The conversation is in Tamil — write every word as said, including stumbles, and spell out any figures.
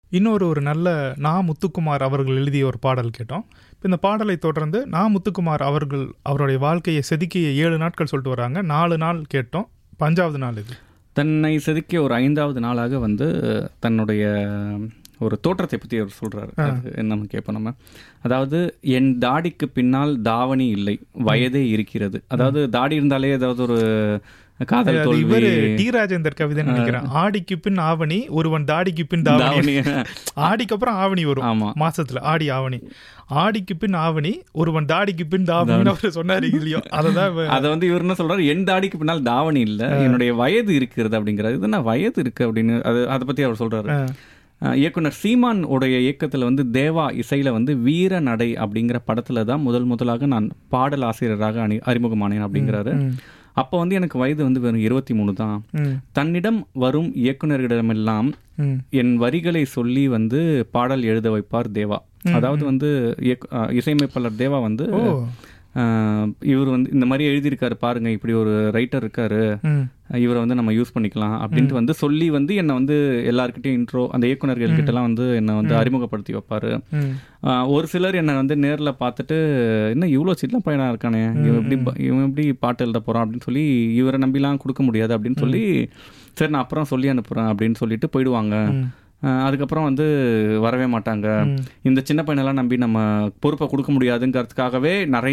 இன்னொரு ஒரு நல்ல நா முத்துக்குமார் அவர்கள் எழுதிய ஒரு பாடல் கேட்டோம். இப்போ இந்த பாடலை தொடர்ந்து நா முத்துக்குமார் அவர்கள் அவருடைய வாழ்க்கையை செதுக்கிய ஏழு நாட்கள் சொல்லிட்டு வராங்க. நாலு நாள் கேட்டோம். பஞ்சாவது நாள் இது தன்னை செதுக்கிய ஒரு ஐந்தாவது நாளாக வந்து தன்னுடைய ஒரு தோற்றத்தை பற்றி அவர் சொல்கிறாரு. அது என்னன்னு கேட்போம் நம்ம. அதாவது என் தாடிக்கு பின்னால் தாவணி இல்லை, வயதே இருக்கிறது. அதாவது தாடி இருந்தாலே ஏதாவது ஒரு காதல் தோல்வி. டி ராஜேந்தர் கவிதை நினைக்கிறேன். ஆடிக்கு பின் ஆவணி, ஒருவன் தாடிக்கு பின் தாவணி. ஆடிக்கு அப்புறம் ஆவணி வரும் மாசத்துல, ஆடி ஆவணி. ஆடிக்கு பின் ஆவணி, ஒருவன் தாடிக்கு பின் தாவணி அவர் சொன்னாரு இல்லையோ. அதான் அதை வந்து இவர் என்ன சொல்றாரு, என் தாடிக்கு பின்னால் தாவணி இல்லை, என்னுடைய வயது இருக்கிறது அப்படிங்கிறது. இது என்ன வயது இருக்கு அப்படின்னு அது அதை பத்தி அவர் சொல்றாரு. இயக்குனர் சீமான் உடைய இயக்கத்தில் வந்து தேவா இசையில் வந்து வீர நடை அப்படிங்கிற படத்தில் தான் முதல் முதலாக நான் பாடல் ஆசிரியராக அணி அறிமுகமானேன் அப்படிங்கிறாரு. அப்போ வந்து எனக்கு வயது வந்து வெறும் இருபத்தி மூணு தான். தன்னிடம் வரும் இயக்குநர்களிடமெல்லாம் என் வரிகளை சொல்லி வந்து பாடல் எழுத வைப்பார் தேவா. அதாவது வந்து இசையமைப்பாளர் தேவா வந்து இவர் வந்து இந்த மாதிரி எழுதியிருக்காரு பாருங்க, இப்படி ஒரு ரைட்டர் இருக்காரு, இவரை வந்து நம்ம யூஸ் பண்ணிக்கலாம் அப்படின்ட்டு வந்து சொல்லி வந்து என்னை வந்து எல்லாருக்கிட்டையும் இன்ட்ரோ அந்த இயக்குநர்கள் கிட்டலாம் வந்து என்னை வந்து அறிமுகப்படுத்தி வைப்பாரு. ஒரு சிலர் என்னை வந்து நேரில் பார்த்துட்டு என்ன இவ்வளோ சின்ன பையனாக இருக்கானே, இவன் எப்படி இவன் எப்படி பாட்டு எழுத போகிறான் அப்படின்னு சொல்லி இவரை நம்பிலாம் கொடுக்க முடியாது அப்படின்னு சொல்லி சரி நான் அப்புறம் சொல்லி அனுப்புகிறேன் அப்படின்னு சொல்லிட்டு போயிடுவாங்க. அதுக்கப்புறம் வந்து வரவே மாட்டாங்க. இந்த சின்ன பையனெல்லாம் நம்பி நம்ம பொறுப்பை கொடுக்க முடியாதுங்கிறதுக்காகவே நிறைய